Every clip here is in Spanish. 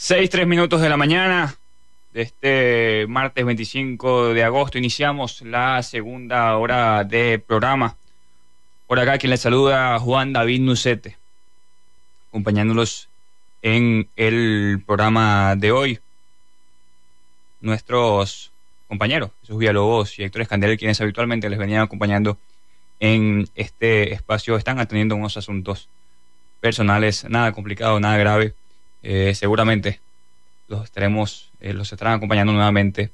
6:03 de la mañana de este martes 25 de agosto. Iniciamos la segunda hora de programa. Por acá quien les saluda, Juan David Nucete, acompañándolos en el programa de hoy. Nuestros compañeros, Jesús Villalobos y Héctor Escandel, quienes habitualmente les venían acompañando en este espacio, están atendiendo unos asuntos personales, nada complicado, nada grave. Seguramente los estarán acompañando nuevamente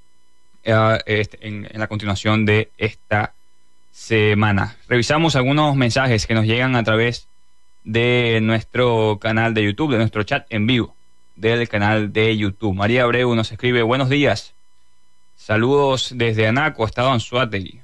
en la continuación de esta semana. Revisamos algunos mensajes que nos llegan a través de nuestro canal de YouTube, de nuestro chat en vivo del canal de YouTube. María Abreu nos escribe: buenos días, saludos desde Anaco, estado Anzoátegui.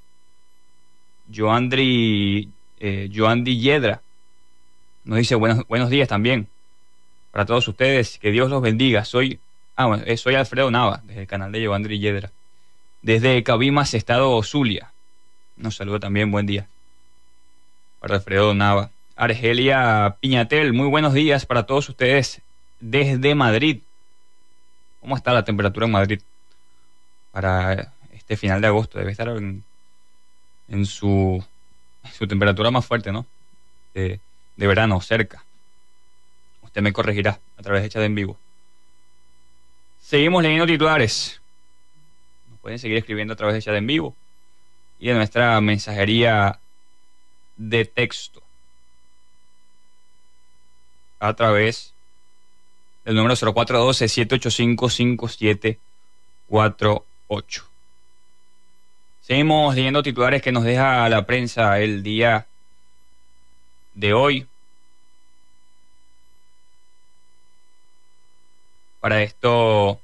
Joandri Yedra nos dice buenos días también para todos ustedes, que Dios los bendiga. Soy Alfredo Nava, desde el canal de Joandri Yedra, desde Cabimas, estado Zulia. Nos saluda también, buen día para Alfredo Nava. Argelia Piñatel, muy buenos días para todos ustedes desde Madrid. ¿Cómo está la temperatura en Madrid para este final de agosto? Debe estar en su temperatura más fuerte, ¿no? De verano, cerca. Usted me corregirá a través de chat en vivo. Seguimos leyendo titulares. Nos pueden seguir escribiendo a través de chat en vivo y de nuestra mensajería de texto a través del número 0412-785-5748. Seguimos leyendo titulares que nos deja la prensa el día de hoy. Para esto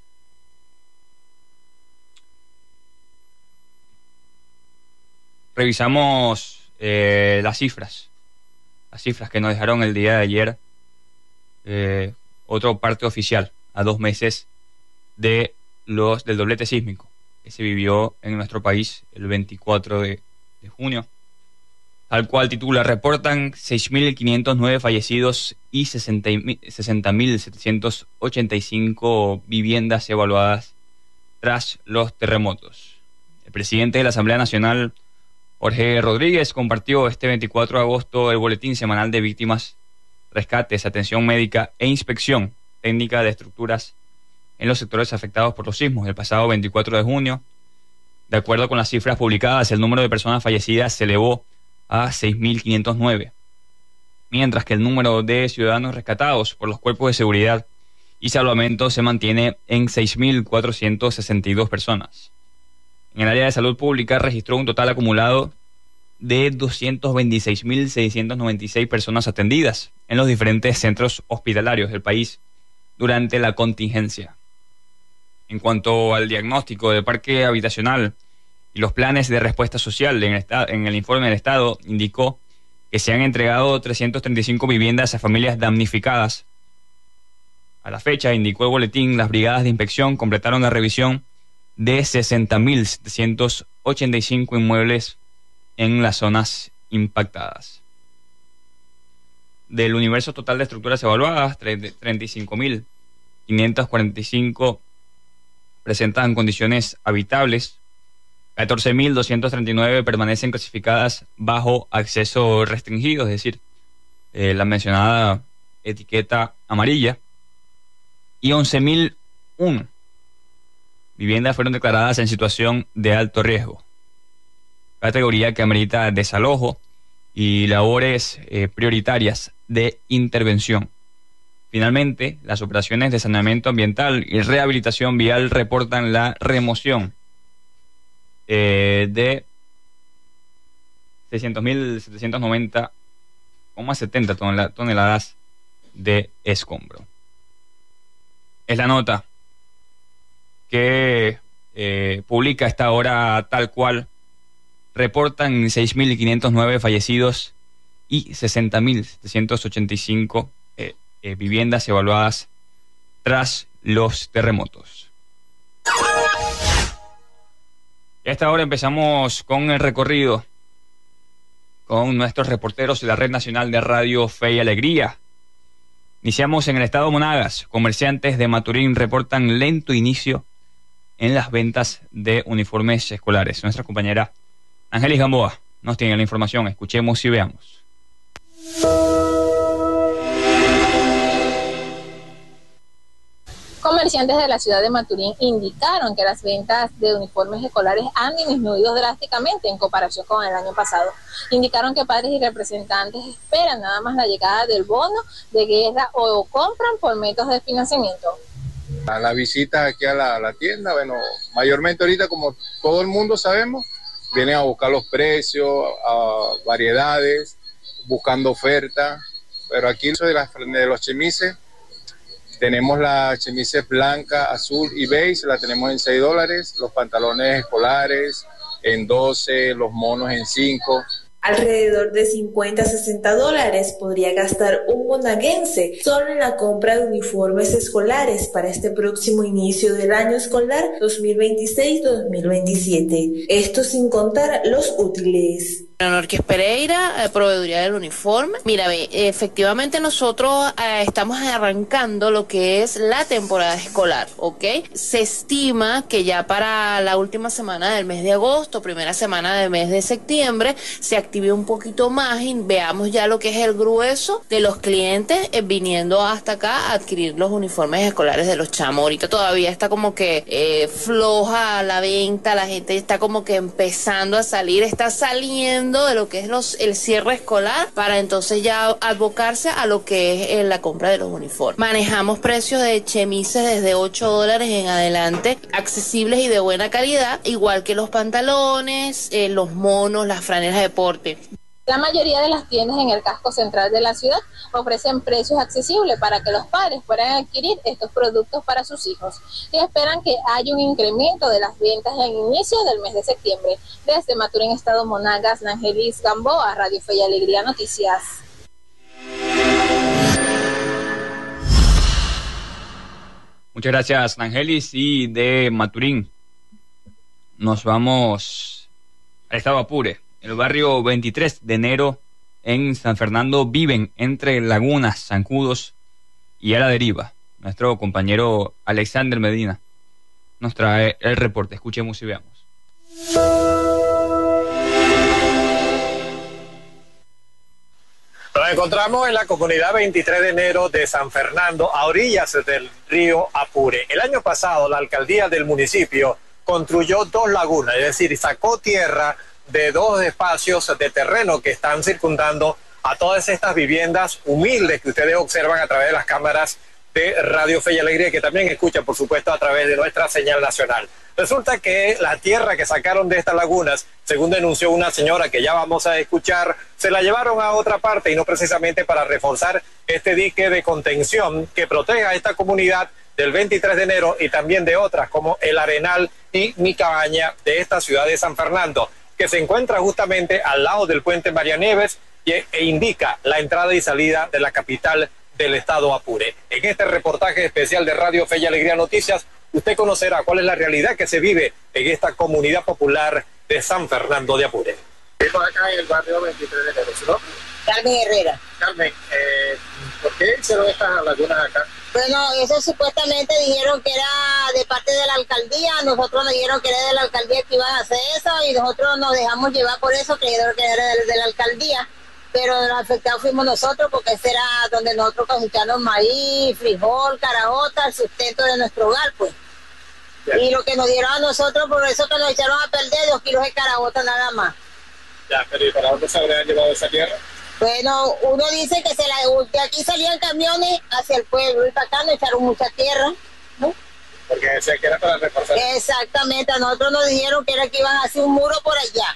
revisamos las cifras que nos dejaron el día de ayer. Otro parte oficial a 2 meses del doblete sísmico que se vivió en nuestro país el 24 de junio. Tal cual titula: reportan 6.509 fallecidos y 60.785 viviendas evaluadas tras los terremotos. El presidente de la Asamblea Nacional, Jorge Rodríguez, compartió este 24 de agosto el boletín semanal de víctimas, rescates, atención médica e inspección técnica de estructuras en los sectores afectados por los sismos del pasado 24 de junio. De acuerdo con las cifras publicadas, el número de personas fallecidas se elevó a 6.509, mientras que el número de ciudadanos rescatados por los cuerpos de seguridad y salvamento se mantiene en 6.462 personas. En el área de salud pública registró un total acumulado de 226.696 personas atendidas en los diferentes centros hospitalarios del país durante la contingencia. En cuanto al diagnóstico del parque habitacional y los planes de respuesta social, en el informe del Estado indicó que se han entregado 335 viviendas a familias damnificadas. A la fecha, indicó el boletín, las brigadas de inspección completaron la revisión de 60.785 inmuebles en las zonas impactadas. Del universo total de estructuras evaluadas, 35.545 presentan condiciones habitables, 14.239 permanecen clasificadas bajo acceso restringido, es decir, la mencionada etiqueta amarilla, y 11.001 viviendas fueron declaradas en situación de alto riesgo, categoría que amerita desalojo y labores prioritarias de intervención. Finalmente, las operaciones de saneamiento ambiental y rehabilitación vial reportan la remoción de 600.790,70 toneladas de escombro. Es la nota que publica a esta hora Tal Cual. Reportan 6.509 fallecidos y 60.785 viviendas evaluadas tras los terremotos. Y a esta hora empezamos con el recorrido con nuestros reporteros de la Red Nacional de Radio Fe y Alegría. Iniciamos en el estado Monagas. Comerciantes de Maturín reportan lento inicio en las ventas de uniformes escolares. Nuestra compañera Ángelis Gamboa nos tiene la información. Escuchemos y veamos. Comerciantes de la ciudad de Maturín indicaron que las ventas de uniformes escolares han disminuido drásticamente en comparación con el año pasado. Indicaron que padres y representantes esperan nada más la llegada del bono de guerra o compran por métodos de financiamiento. A la visita aquí a la tienda, bueno, mayormente ahorita, como todo el mundo sabemos, vienen a buscar los precios, a variedades, buscando ofertas, pero aquí de los chemises, tenemos la chemise blanca, azul y beige, la tenemos en $6, los pantalones escolares en 12, los monos en 5. Alrededor de 50 a 60 dólares podría gastar un monaguense solo en la compra de uniformes escolares para este próximo inicio del año escolar 2026-2027. Esto sin contar los útiles. Norquis Pereira, proveeduría del uniforme. Mira, efectivamente nosotros estamos arrancando lo que es la temporada escolar, ¿ok? Se estima que ya para la última semana del mes de agosto, primera semana del mes de septiembre, se active un poquito más y veamos ya lo que es el grueso de los clientes viniendo hasta acá a adquirir los uniformes escolares de los chamos. Ahorita todavía está como que floja la venta, la gente está como que empezando a salir, está saliendo de lo que es el cierre escolar para entonces ya abocarse a lo que es la compra de los uniformes. Manejamos precios de chemises desde $8 en adelante, accesibles y de buena calidad, igual que los pantalones, los monos, las franelas de deporte. La mayoría de las tiendas en el casco central de la ciudad ofrecen precios accesibles para que los padres puedan adquirir estos productos para sus hijos y esperan que haya un incremento de las ventas en inicio del mes de septiembre. Desde Maturín, estado Monagas, Ángelis Gamboa, Radio Fe y Alegría Noticias. Muchas gracias, Ángelis. Y de Maturín nos vamos al estado Apure. El barrio 23 de enero en San Fernando viven entre lagunas, zancudos y a la deriva. Nuestro compañero Alexander Medina nos trae el reporte. Escuchemos y veamos. Nos encontramos en la comunidad 23 de enero de San Fernando, a orillas del río Apure. El año pasado la alcaldía del municipio construyó 2 lagunas, es decir, sacó tierra de 2 espacios de terreno que están circundando a todas estas viviendas humildes que ustedes observan a través de las cámaras de Radio Fe y Alegría, que también escuchan, por supuesto, a través de nuestra señal nacional. Resulta que la tierra que sacaron de estas lagunas, según denunció una señora que ya vamos a escuchar, se la llevaron a otra parte y no precisamente para reforzar este dique de contención que proteja a esta comunidad del 23 de enero y también de otras como El Arenal y Mi Cabaña de esta ciudad de San Fernando, que se encuentra justamente al lado del puente María Nieves e indica la entrada y salida de la capital del estado Apure. En este reportaje especial de Radio Fe y Alegría Noticias, usted conocerá cuál es la realidad que se vive en esta comunidad popular de San Fernando de Apure. Estamos acá en el barrio 23 de enero, ¿no? Carmen Herrera. Carmen, ¿por qué hicieron estas lagunas acá? Bueno, eso supuestamente dijeron que era de parte de la alcaldía, nosotros nos dijeron que era de la alcaldía que iban a hacer eso y nosotros nos dejamos llevar por eso, creyendo que era de la alcaldía, pero los afectados fuimos nosotros porque ese era donde nosotros cosechamos maíz, frijol, caraota, el sustento de nuestro hogar, pues. Ya. Y lo que nos dieron a nosotros, por eso que nos echaron a perder 2 kilos de caraota nada más. Ya, pero ¿y para dónde se habrían llevado esa tierra? Bueno, uno dice que de aquí salían camiones hacia el pueblo y para acá nos echaron mucha tierra, ¿no? Porque decía que era para reforzar. Exactamente, a nosotros nos dijeron que era que iban a hacer un muro por allá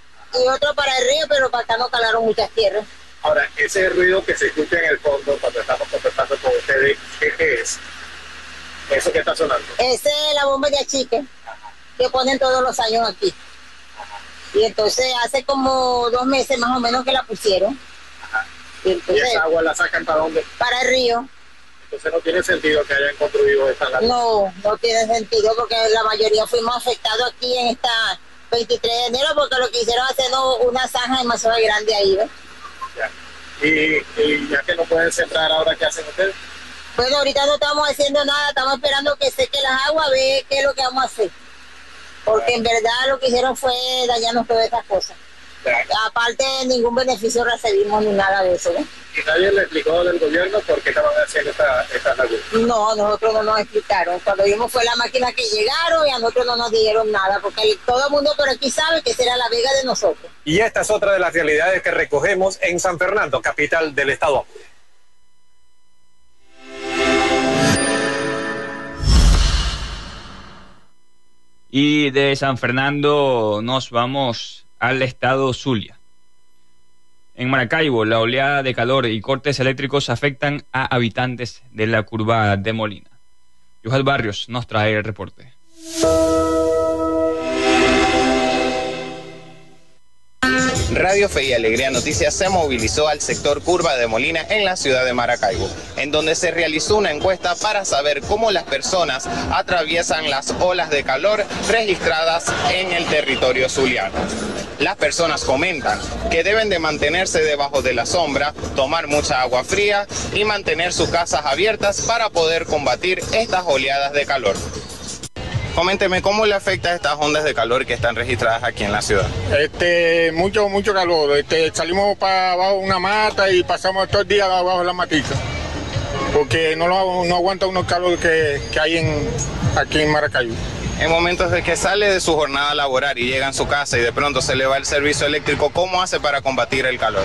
y otro para el río, pero para acá nos calaron muchas tierras. Ahora, ese ruido que se escucha en el fondo cuando estamos conversando con ustedes, ¿qué es? ¿Eso que está sonando? Esa es la bomba de achique que ponen todos los años aquí. Ajá. Y entonces hace como 2 meses más o menos que la pusieron. Ajá. Y entonces, ¿y esa agua la sacan para dónde? Para el río. Entonces no tiene sentido que hayan construido esta laguna. No tiene sentido porque la mayoría fuimos afectados aquí en esta 23 de enero porque lo que hicieron hacer una zanja demasiado grande ahí, ¿ves? Ya. Y ya que no pueden sembrar, ¿ahora qué hacen ustedes? Bueno, ahorita no estamos haciendo nada, estamos esperando que seque las aguas, a ver qué es lo que vamos a hacer. Porque en verdad lo que hicieron fue dañarnos todas estas cosas. Aparte, ningún beneficio recibimos ni nada de eso, ¿eh? ¿Y nadie le explicó del gobierno por qué estaban haciendo estas lagunas? No, nosotros no nos explicaron. Cuando vimos fue la máquina que llegaron y a nosotros no nos dijeron nada, porque todo el mundo por aquí sabe que esa era la vega de nosotros. Y esta es otra de las realidades que recogemos en San Fernando, capital del estado Apure. Y de San Fernando nos vamos al estado Zulia. En Maracaibo, la oleada de calor y cortes eléctricos afectan a habitantes de la curva de Molina. Yuhal Barrios nos trae el reporte. Radio Fe y Alegría Noticias se movilizó al sector Curva de Molina en la ciudad de Maracaibo, en donde se realizó una encuesta para saber cómo las personas atraviesan las olas de calor registradas en el territorio zuliano. Las personas comentan que deben de mantenerse debajo de la sombra, tomar mucha agua fría y mantener sus casas abiertas para poder combatir estas oleadas de calor. Coménteme, ¿cómo le afecta a estas ondas de calor que están registradas aquí en la ciudad? Mucho calor. Salimos para abajo de una mata y pasamos todo el día abajo de la matita. Porque no aguanta uno el calor que hay aquí en Maracaibo. En momentos de que sale de su jornada laboral y llega a su casa y de pronto se le va el servicio eléctrico, ¿cómo hace para combatir el calor?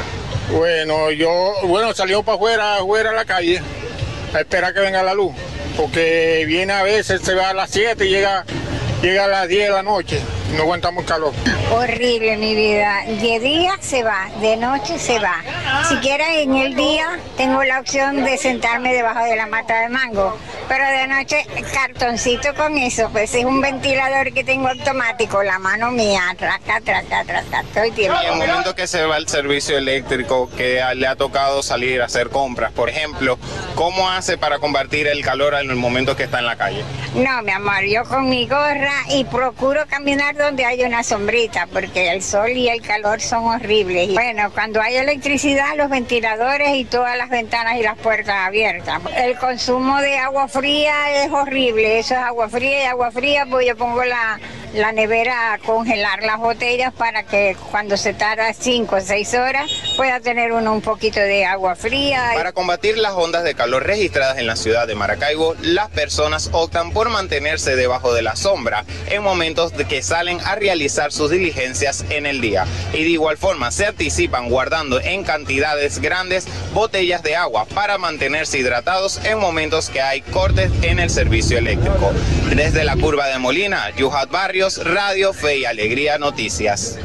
Salimos para afuera a la calle a esperar que venga la luz. Porque viene a veces, se va a las 7 y llega a las 10 de la noche. No aguantamos calor. Horrible, mi vida. De día se va, de noche se va. Siquiera en el día tengo la opción de sentarme debajo de la mata de mango. Pero de noche, cartoncito con eso. Pues es un ventilador que tengo automático. La mano mía, traca, todo el tiempo. Y en el momento que se va el servicio eléctrico, que le ha tocado salir a hacer compras, por ejemplo, ¿cómo hace para combatir el calor en el momento que está en la calle? No, mi amor, yo con mi gorra y procuro caminar donde hay una sombrita, porque el sol y el calor son horribles. Bueno, cuando hay electricidad, los ventiladores y todas las ventanas y las puertas abiertas. El consumo de agua fría es horrible, eso es agua fría, pues yo pongo la nevera a congelar las botellas para que cuando se tarda 5 o 6 horas pueda tener uno un poquito de agua fría. Para combatir las ondas de calor registradas en la ciudad de Maracaibo, las personas optan por mantenerse debajo de la sombra en momentos de que salen a realizar sus diligencias en el día. Y de igual forma se anticipan guardando en cantidades grandes botellas de agua para mantenerse hidratados en momentos que hay cortes en el servicio eléctrico. Desde la curva de Molina, Yuhat Barrios, Radio Fe y Alegría Noticias.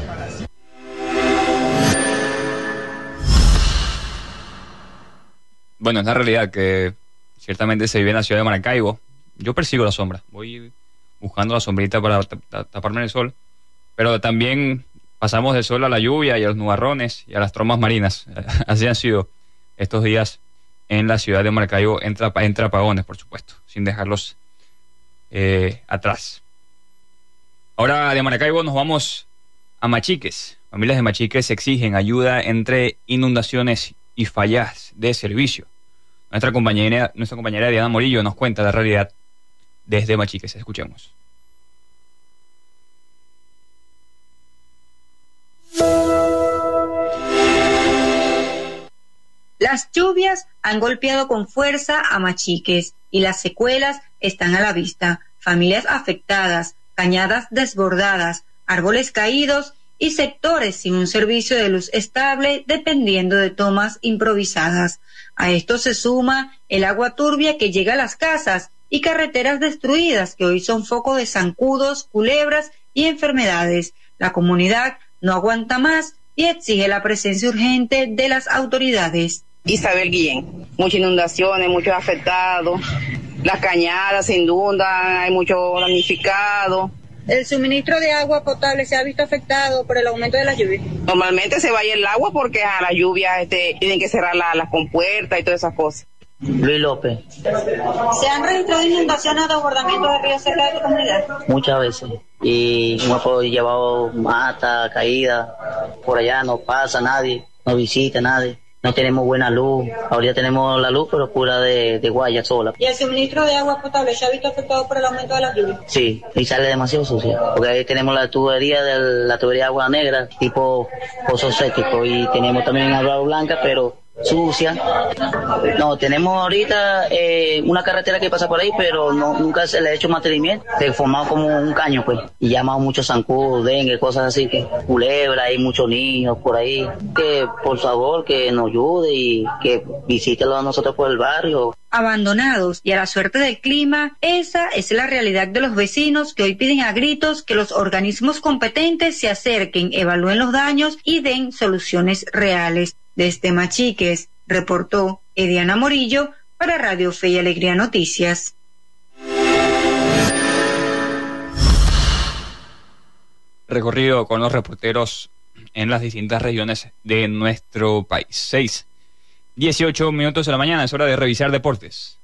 Bueno, es la realidad que ciertamente se vive en la ciudad de Maracaibo. Yo persigo la sombra, voy buscando la sombrita para taparme el sol, pero también pasamos del sol a la lluvia y a los nubarrones y a las trombas marinas. Así han sido estos días en la ciudad de Maracaibo, entre apagones, por supuesto, sin dejarlos atrás. Ahora de Maracaibo nos vamos a Machiques. Familias de Machiques exigen ayuda entre inundaciones y fallas de servicio. Nuestra compañera Diana Morillo nos cuenta la realidad desde Machiques. Escuchemos. Las lluvias han golpeado con fuerza a Machiques y las secuelas están a la vista. Familias afectadas, cañadas desbordadas, árboles caídos y sectores sin un servicio de luz estable dependiendo de tomas improvisadas. A esto se suma el agua turbia que llega a las casas y carreteras destruidas que hoy son foco de zancudos, culebras y enfermedades. La comunidad no aguanta más y exige la presencia urgente de las autoridades. Isabel Guillén, muchas inundaciones, muchos afectados, las cañadas se inundan, hay mucho damnificado. ¿El suministro de agua potable se ha visto afectado por el aumento de las lluvias? Normalmente se vaya el agua porque a las lluvias tienen que cerrar las compuertas y todas esas cosas. Luis López. ¿Se han registrado inundaciones o desbordamientos de ríos cerca de tu comunidad? Muchas veces. Y hemos llevado mata, caída. Por allá no pasa nadie, no visita nadie. no tenemos buena luz. Ahorita tenemos la luz, pero pura de guaya sola. ¿Y el suministro de agua potable se ha visto afectado por el aumento de las lluvias? Sí, y sale demasiado sucia, porque ahí tenemos la tubería de agua negra, tipo pozo séptico, y tenemos también agua blanca, pero sucia. No, tenemos ahorita una carretera que pasa por ahí, pero nunca se le ha hecho mantenimiento. Se formado como un caño, pues, y llamado muchos zancudos, dengue, cosas así, que culebra, hay muchos niños por ahí. Que por favor que nos ayude y que visítelo a nosotros por el barrio. Abandonados y a la suerte del clima, esa es la realidad de los vecinos que hoy piden a gritos que los organismos competentes se acerquen, evalúen los daños y den soluciones reales. Desde Machiques, reportó Ediana Morillo para Radio Fe y Alegría Noticias. Recorrido con los reporteros en las distintas regiones de nuestro país. 6:18 de la mañana, es hora de revisar deportes.